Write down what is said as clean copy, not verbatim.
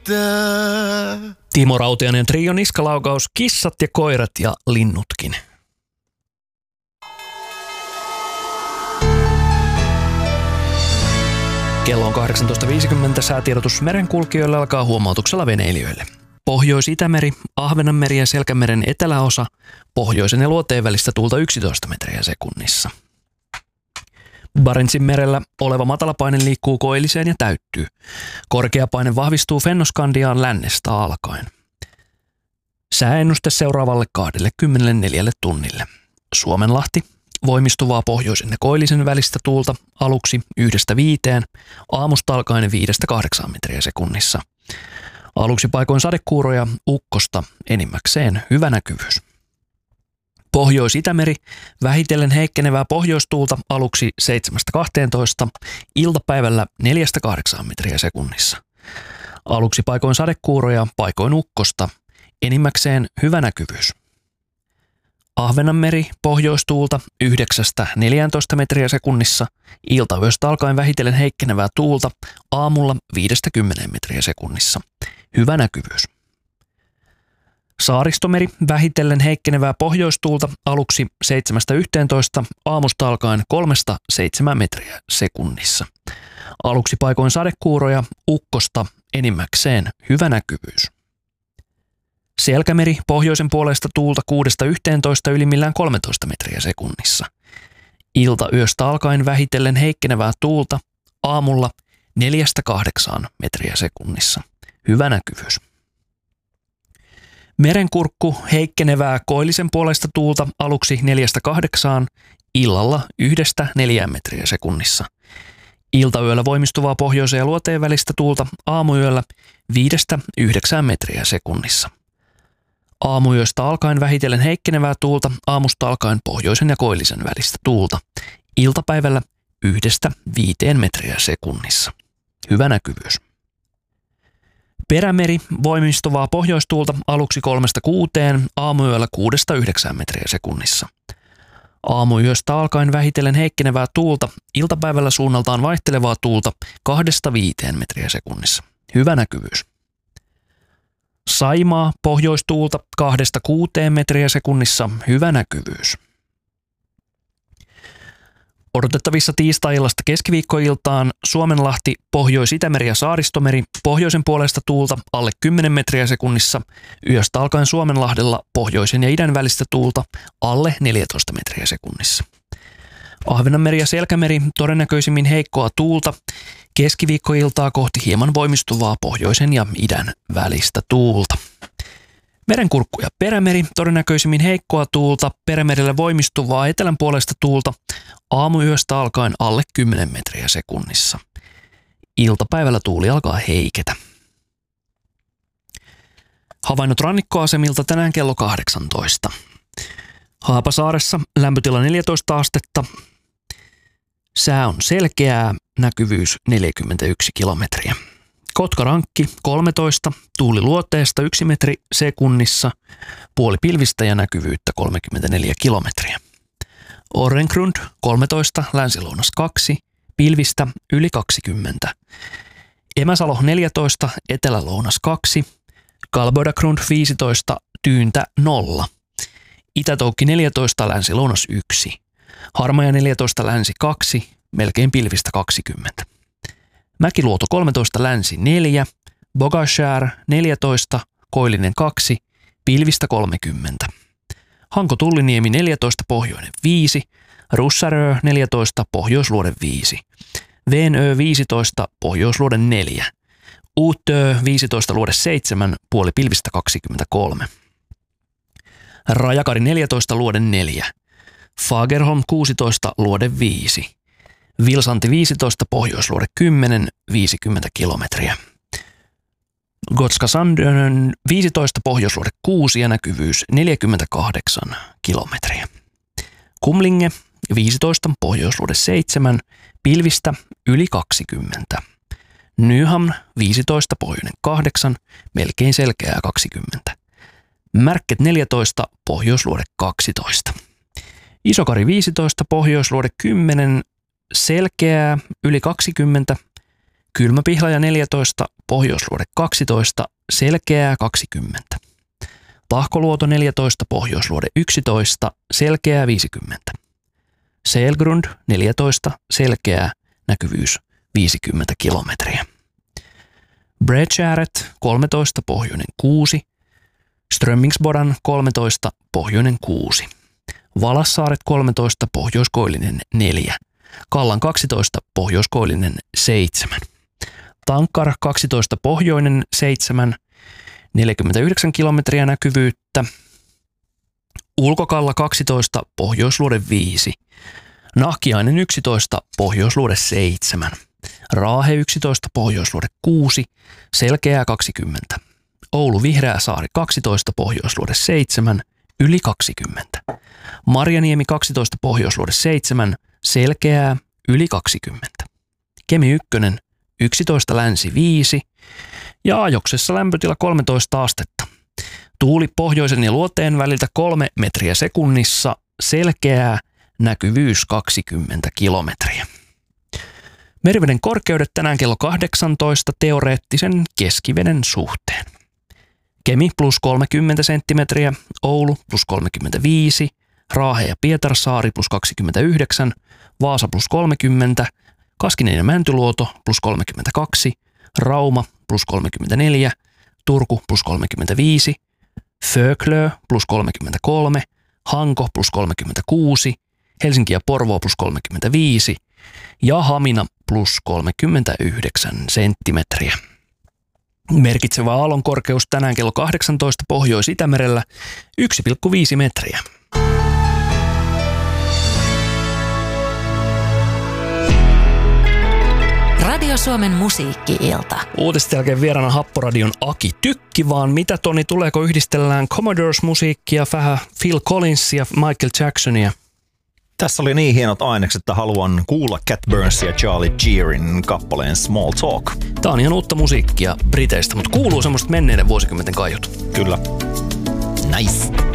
Timo Rautiainen Trio niskalaukaus, kissat ja koirat ja linnutkin. Kello on 18.50, säätiedotus merenkulkijoille alkaa huomautuksella veneilijöille. Pohjois-Itämeri, Ahvenanmeri ja Selkämeren eteläosa, pohjoisen ja luoteen välistä tuulta 11 metriä sekunnissa. Barentsin merellä oleva matalapaine liikkuu koilliseen ja täyttyy. Korkeapaine vahvistuu Fennoskandiaan lännestä alkaen. Sääennuste seuraavalle 24 tunnille. Suomenlahti, voimistuvaa pohjoisen ja koillisen välistä tuulta aluksi 1–5, aamusta alkaen 5–8 metriä sekunnissa. Aluksi paikoin sadekuuroja, ukkosta, enimmäkseen hyvä näkyvyys. Pohjois-Itämeri, vähitellen heikkenevää pohjoistuulta aluksi 7–12, iltapäivällä 4–8 metriä sekunnissa. Aluksi paikoin sadekuuroja, paikoin ukkosta, enimmäkseen hyvä näkyvyys. Ahvenanmeri, pohjoistuulta 9–14 metriä sekunnissa, iltayöstä alkaen vähitellen heikkenevää tuulta, aamulla 5–10 metriä sekunnissa. Hyvä näkyvyys. Saaristomeri, vähitellen heikkenevää pohjoistuulta aluksi 7–11, aamusta alkaen 3–7 metriä sekunnissa. Aluksi paikoin sadekuuroja, ukkosta, enimmäkseen hyvä näkyvyys. Selkämeri, pohjoisen puolesta tuulta 6–11, ylimmillään 13 metriä sekunnissa. Iltayöstä alkaen vähitellen heikkenevää tuulta, aamulla 4–8 metriä sekunnissa. Hyvä näkyvyys. Merenkurkku, heikkenevää koillisen puolesta tuulta aluksi 4–8, illalla 1–4 metriä sekunnissa. Iltayöllä voimistuvaa pohjoisen ja luoteen välistä tuulta aamuyöllä 5–9 metriä sekunnissa. Aamuyöstä alkaen vähitellen heikkenevää tuulta, aamusta alkaen pohjoisen ja koillisen välistä tuulta. Iltapäivällä 1–5 metriä sekunnissa. Hyvä näkyvyys. Perämeri, voimistuvaa pohjoistuulta aluksi 3–6, aamuyöllä 6–9 metriä sekunnissa. Aamuyöstä alkaen vähitellen heikkenevää tuulta, iltapäivällä suunnaltaan vaihtelevaa tuulta 2–5 metriä sekunnissa. Hyvä näkyvyys. Saimaa, pohjoistuulta 2–6 metriä sekunnissa, hyvä näkyvyys. Odotettavissa tiistai-illasta keskiviikkoiltaan Suomenlahti, Pohjois-Itämeri ja Saaristomeri, pohjoisen puolesta tuulta alle 10 metriä sekunnissa, yöstä alkaen Suomenlahdella pohjoisen ja idän välistä tuulta alle 14 metriä sekunnissa. Ahvenanmeri ja Selkämeri todennäköisimmin heikkoa tuulta, keskiviikkoiltaa kohti hieman voimistuvaa pohjoisen ja idän välistä tuulta. Merenkurkku ja Perämeri todennäköisimmin heikkoa tuulta, Perämerellä voimistuvaa etelän puolesta tuulta, aamuyöstä alkaen alle 10 metriä sekunnissa. Iltapäivällä tuuli alkaa heiketä. Havainnot rannikkoasemilta tänään kello 18. Haapasaaressa lämpötila 14 astetta. Sää on selkeää, näkyvyys 41 kilometriä. Kotkarankki 13, tuuli luoteesta 1 metri sekunnissa, puoli pilvistä ja näkyvyyttä 34 kilometriä. Orrengrund 13, länsilounas 2, pilvistä yli 20. Emäsalo 14, etelälounas 2, Kalbodagrund 15, tyyntä 0. Itätoukki 14, länsilounas 1, Harmaja 14, länsi 2, melkein pilvistä 20. Mäkiluoto 13, länsi 4, Bogashär 14, koillinen 2, pilvistä 30. Hanko-Tulliniemi 14, pohjoinen 5, Russarö 14, pohjoisluode 5, Venö 15, pohjoisluode 4, Uutö 15, luode 7, puoli pilvistä 23. Rajakari 14, luode 4, Fagerholm 16, luode 5, Vilsanti 15, pohjoisluode 10, 50 kilometriä. Gotska Sandön 15, pohjoisluode 6 ja näkyvyys 48 kilometriä. Kumlinge 15, pohjoisluode 7, pilvistä yli 20. Nyhamn 15, pohjoinen 8, melkein selkeää 20. Märket 14, pohjoisluode 12. Isokari 15, pohjoisluode 10, selkeää yli 20, Kylmäpihlaja 14, Pohjoisluode 12, Selkeää 20. Tahkoluoto 14, Pohjoisluode 11, Selkeää 50. Selgrund 14, Selkeää, näkyvyys 50 kilometriä. Bredgäret 13, Pohjoinen 6, Strömmingsbodan 13, Pohjoinen 6. Valassaaret 13, Pohjoiskoillinen 4. Kallan 12, Pohjoiskoillinen 7. Tankar 12, Pohjoinen 7, 49 kilometriä näkyvyyttä. Ulkokalla 12, Pohjoisluode 5. Nahkiainen 11, Pohjoisluode 7. Raahe 11, Pohjoisluode 6, Selkeää 20. Oulu Vihreäsaari 12, Pohjoisluode 7, yli 20. Marjaniemi 12, Pohjoisluode 7, Selkeää, yli 20. Kemi 1, 11, Länsi 5 ja Ajoksessa lämpötila 13 astetta. Tuuli pohjoisen ja luoteen väliltä 3 metriä sekunnissa, Selkeää, näkyvyys 20 kilometriä. Meriveden korkeudet tänään kello 18 teoreettisen keskiveden suhteen. Kemi plus 30 senttimetriä, Oulu plus 35, Raahe ja Pietarsaari plus 29, Vaasa plus 30, Kaskinen ja Mäntyluoto plus 32, Rauma plus 34, Turku plus 35, Föklö plus 33, Hanko plus 36, Helsinki ja Porvoo plus 35 ja Hamina plus 39 senttimetriä. Merkitsevä aallonkorkeus tänään kello 18 Pohjois-Itämerellä 1,5 metriä. Radio Suomen musiikki-ilta. Uutisten jälkeen vieraana Happoradion Aki Tykki, vaan mitä Toni, tuleeko yhdistellään Commodores-musiikkia, vähän Phil Collinsia, Michael Jacksonia? Tässä oli niin hienot ainekset, että haluan kuulla Cat Burns ja Charlie Gearin kappaleen Small Talk. Tää on ihan uutta musiikkia Briteistä, mutta kuuluu semmoista menneiden vuosikymmenten kaiut. Kyllä. Nice.